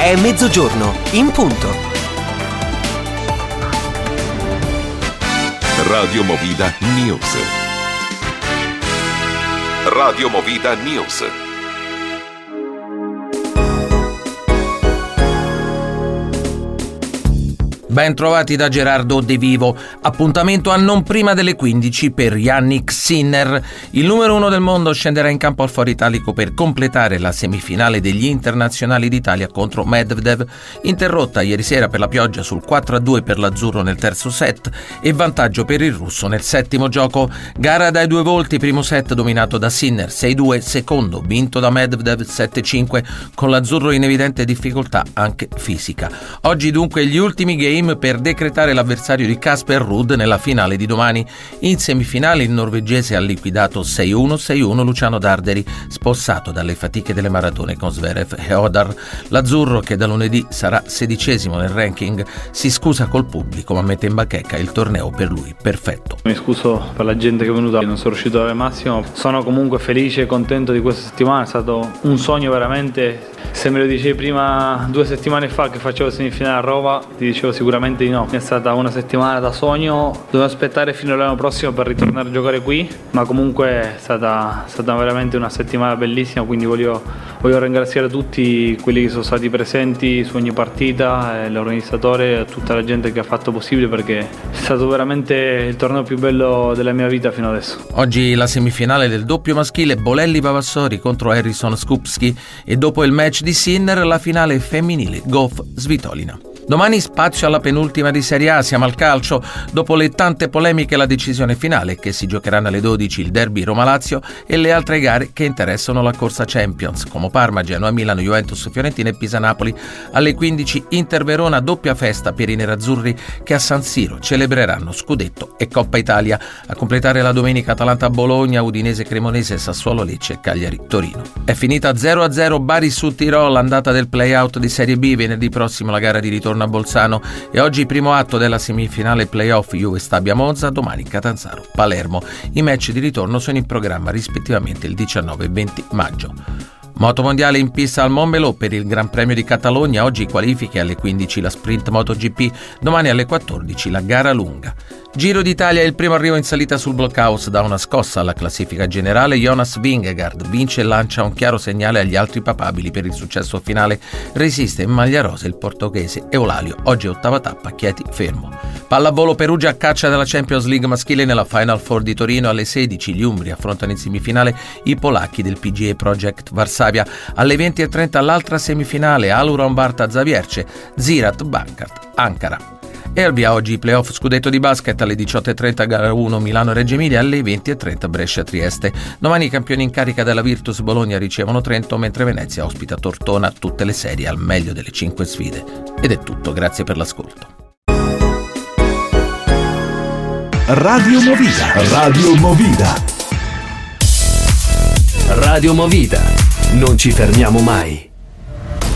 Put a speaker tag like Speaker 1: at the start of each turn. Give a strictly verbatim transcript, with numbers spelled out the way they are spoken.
Speaker 1: È mezzogiorno, in punto.
Speaker 2: Radio Movida News. Radio Movida News.
Speaker 3: Ben trovati da Gerardo De Vivo. Appuntamento a non prima delle quindici per Jannik Sinner. Il numero uno del mondo scenderà in campo al Foro Italico per completare la semifinale degli internazionali d'Italia contro Medvedev, interrotta ieri sera per la pioggia sul quattro a due per l'azzurro nel terzo set e vantaggio per il russo nel settimo gioco. Gara dai due volti, primo set dominato da Sinner sei due, secondo vinto da Medvedev sette cinque, con l'azzurro in evidente difficoltà anche fisica. Oggi dunque gli ultimi game per decretare l'avversario di Casper Ruud nella finale di domani. In semifinale il norvegese ha liquidato sei uno sei uno Luciano Darderi, spossato dalle fatiche delle maratone con Zverev e Hodar. L'azzurro, che da lunedì sarà sedicesimo nel ranking, si scusa col pubblico ma mette in bacheca il torneo per lui perfetto.
Speaker 4: Mi scuso per la gente che è venuta, non sono riuscito a dare il massimo. Sono comunque felice e contento di questa settimana, è stato un sogno veramente. Se me lo dicevi prima, due settimane fa, che facevo semifinale a Roma, ti dicevo sicuramente di no. È stata una settimana da sogno, dovevo aspettare fino all'anno prossimo per ritornare a giocare qui, ma comunque è stata, è stata veramente una settimana bellissima, quindi voglio, voglio ringraziare tutti quelli che sono stati presenti su ogni partita, l'organizzatore e tutta la gente che ha fatto possibile, perché è stato veramente il torneo più bello della mia vita fino adesso.
Speaker 3: Oggi la semifinale del doppio maschile Bolelli-Vavassori contro Harrison Skupski e dopo il match di Sinner la finale femminile Gauff-Svitolina. Domani spazio alla penultima di Serie A, siamo al calcio. Dopo le tante polemiche la decisione finale, che si giocheranno alle dodici il derby Roma-Lazio e le altre gare che interessano la corsa Champions, come Parma, Genoa, Milano, Juventus, Fiorentina e Pisa-Napoli. Alle quindici Inter-Verona, doppia festa per i nerazzurri che a San Siro celebreranno Scudetto e Coppa Italia. A completare la domenica Atalanta-Bologna, Udinese-Cremonese, Sassuolo-Lecce e Cagliari-Torino. È finita zero a zero Bari-Sud-Tirol, andata del play-out di Serie B. Venerdì prossimo la gara di ritorno a Bolzano e oggi il primo atto della semifinale playoff Juve-Stabia Monza, domani Catanzaro Palermo. I match di ritorno sono in programma rispettivamente il diciannove e venti maggio. Moto mondiale in pista al Montmeló per il Gran Premio di Catalogna, oggi qualifiche alle quindici la sprint MotoGP, domani alle quattordici la gara lunga. Giro d'Italia, il primo arrivo in salita sul blockhouse da una scossa alla classifica generale. Jonas Vingegaard vince e lancia un chiaro segnale agli altri papabili per il successo finale. Resiste in maglia rosa il portoghese Eulalio, oggi ottava tappa, Chieti fermo. Pallavolo Perugia a caccia della Champions League maschile nella Final Four di Torino. Alle sedici gli umbri affrontano in semifinale i polacchi del P G A Project Varsavia. Alle venti e trenta l'altra semifinale Aluron Barta Zavierce, Ziraat Bankart Ankara. E al via oggi i playoff scudetto di basket alle diciotto e trenta gara uno Milano-Reggio Emilia, alle venti e trenta Brescia-Trieste. Domani i campioni in carica della Virtus Bologna ricevono Trento, mentre Venezia ospita Tortona. Tutte le serie al meglio delle cinque sfide. Ed è tutto, grazie per l'ascolto.
Speaker 5: Radio Movida. Radio Movida. Radio Movida. Non ci fermiamo mai.